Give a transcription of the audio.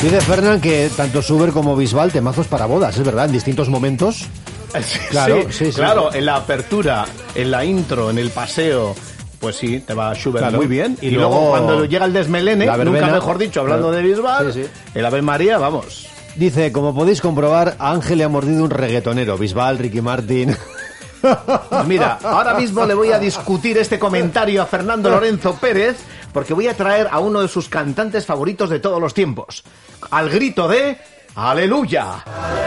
Dice Fernán que tanto Schubert como Bisbal temazos para bodas, es verdad, en distintos momentos. Sí, Claro, sí, sí. claro, en la apertura, en la intro, en el paseo, pues sí, te va Schubert Claro. muy bien. Y Y luego luego cuando llega el desmelene, la verbena, nunca mejor dicho, hablando claro. de Bisbal, Sí, sí. el Ave María, vamos. Dice, como podéis comprobar, a Ángel le ha mordido un reggaetonero. Bisbal, Ricky Martin. Pues mira, ahora mismo le voy a discutir este comentario a Fernando Lorenzo Pérez, porque voy a traer a uno de sus cantantes favoritos de todos los tiempos, al grito de ¡Aleluya!